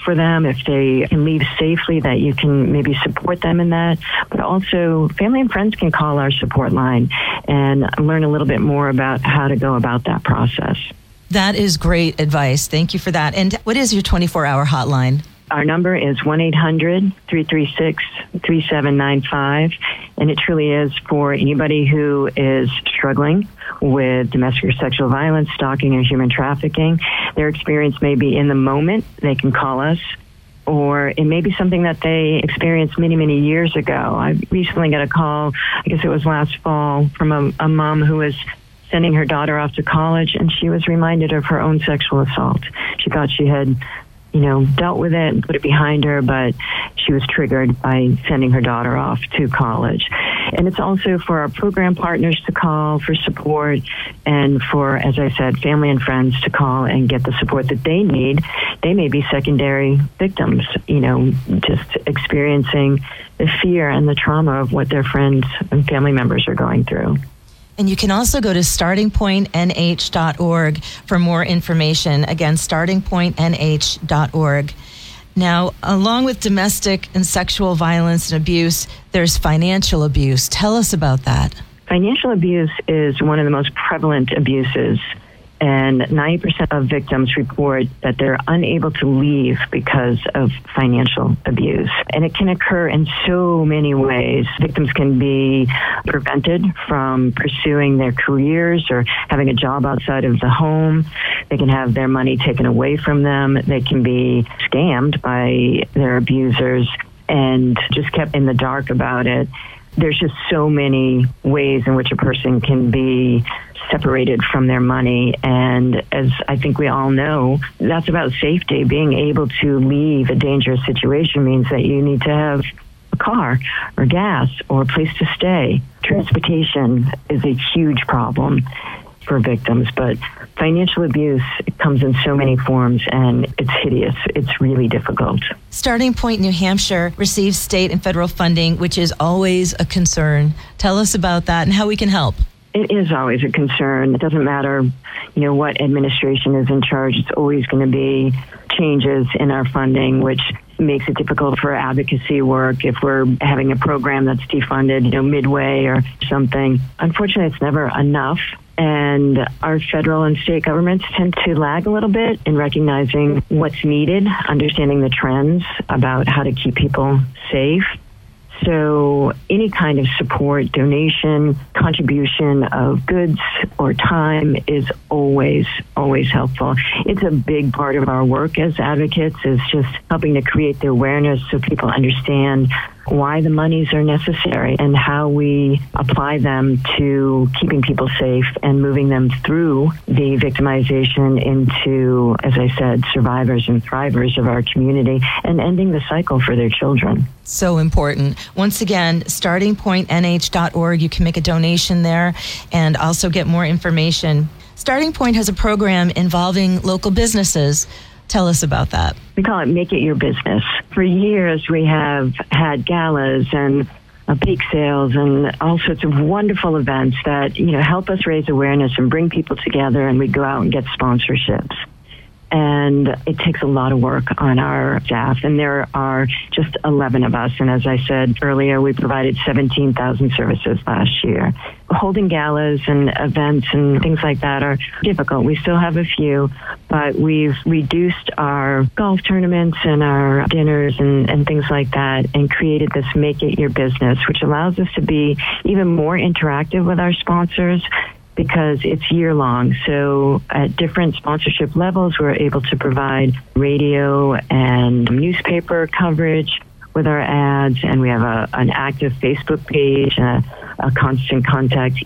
for them, if they can leave safely, that you can maybe support them in that. But also, family and friends can call our support line and learn a little bit more about how to go about that process. That is great advice. Thank you for that. And what is your 24-hour hotline? Our number is 1-800-336-3795, and it truly is for anybody who is struggling with domestic or sexual violence, stalking, or human trafficking. Their experience may be in the moment. They can call us, or it may be something that they experienced many, many years ago. I recently got a call, I guess it was last fall, from a mom who was sending her daughter off to college, and she was reminded of her own sexual assault. She thought she had dealt with it and put it behind her, but she was triggered by sending her daughter off to college. And it's also for our program partners to call for support, and for, as I said, family and friends to call and get the support that they need. They may be secondary victims, just experiencing the fear and the trauma of what their friends and family members are going through. And you can also go to startingpointnh.org for more information. Again, startingpointnh.org. Now, along with domestic and sexual violence and abuse, there's financial abuse. Tell us about that. Financial abuse is one of the most prevalent abuses, and 90% of victims report that they're unable to leave because of financial abuse. And it can occur in so many ways. Victims can be prevented from pursuing their careers or having a job outside of the home. They can have their money taken away from them. They can be scammed by their abusers and just kept in the dark about it. There's just so many ways in which a person can be separated from their money. And as I think we all know, that's about safety. Being able to leave a dangerous situation means that you need to have a car or gas or a place to stay. Transportation is a huge problem for victims, but financial abuse comes in so many forms, and it's hideous. It's really difficult. Starting Point New Hampshire receives state and federal funding, which is always a concern. Tell us about that and how we can help. It is always a concern. It doesn't matter, what administration is in charge. It's always going to be changes in our funding, which makes it difficult for advocacy work if we're having a program that's defunded, midway or something. Unfortunately, it's never enough. And our federal and state governments tend to lag a little bit in recognizing what's needed, understanding the trends about how to keep people safe. So any kind of support, donation, contribution of goods or time is always, always helpful. It's a big part of our work as advocates, is just helping to create the awareness so people understand why the monies are necessary and how we apply them to keeping people safe and moving them through the victimization into, as I said, survivors and thrivers of our community, and ending the cycle for their children. So important. Once again, startingpointnh.org. You can make a donation there and also get more information. Starting Point has a program involving local businesses. Tell us about that. We call it Make It Your Business. For years, we have had galas and bake sales and all sorts of wonderful events that, help us raise awareness and bring people together, and we go out and get sponsorships. And it takes a lot of work on our staff, and there are just 11 of us. And as I said earlier, we provided 17,000 services last year. Holding galas and events and things like that are difficult. We still have a few, but we've reduced our golf tournaments and our dinners and things like that, and created this Make It Your Business, which allows us to be even more interactive with our sponsors, because it's year-long. So at different sponsorship levels, we're able to provide radio and newspaper coverage with our ads, and we have an active Facebook page, a constant contact